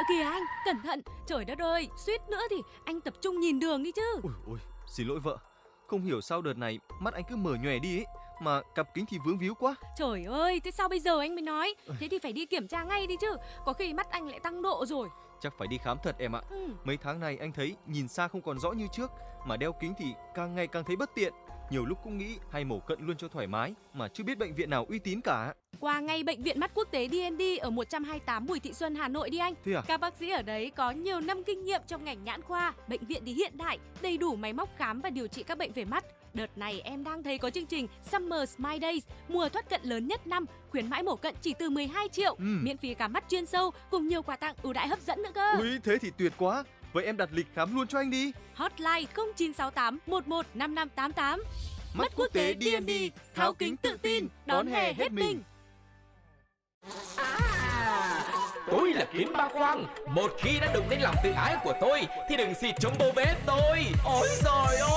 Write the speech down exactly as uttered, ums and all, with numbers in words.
Kìa anh, cẩn thận. Trời đất ơi, suýt nữa thì anh tập trung nhìn đường đi chứ. Ôi ôi, xin lỗi vợ. Không hiểu sao đợt này mắt anh cứ mở nhòe đi ấy, mà cặp kính thì vướng víu quá. Trời ơi, thế sao bây giờ anh mới nói? Thế thì phải đi kiểm tra ngay đi chứ. Có khi mắt anh lại tăng độ rồi. Chắc phải đi khám thật em ạ. ừ. Mấy tháng này anh thấy nhìn xa không còn rõ như trước, mà đeo kính thì càng ngày càng thấy bất tiện. Nhiều lúc cũng nghĩ hay mổ cận luôn cho thoải mái, mà chưa biết bệnh viện nào uy tín cả. Qua ngay bệnh viện mắt quốc tế đê en đê ở một trăm hai mươi tám Bùi Thị Xuân, Hà Nội đi anh. Thế à? Các bác sĩ ở đấy có nhiều năm kinh nghiệm trong ngành nhãn khoa. Bệnh viện thì hiện đại, đầy đủ máy móc khám và điều trị các bệnh về mắt. Đợt này em đang thấy có chương trình Summer Smile Days, mùa thoát cận lớn nhất năm, khuyến mãi mổ cận chỉ từ mười hai triệu, ừ. miễn phí khám mắt chuyên sâu cùng nhiều quà tặng ưu đãi hấp dẫn nữa cơ. Ui, thế thì tuyệt quá. Vậy em đặt lịch khám luôn cho anh đi. Hotline không chín sáu tám một một năm năm tám tám. Mắt quốc tế đê en đê, tháo kính tự tin, đón hè hết mình. Tôi là Kiến Ba Khoang. Một khi đã đụng đến lòng tự ái của tôi thì đừng xịt chống bô bế tôi. Ôi giời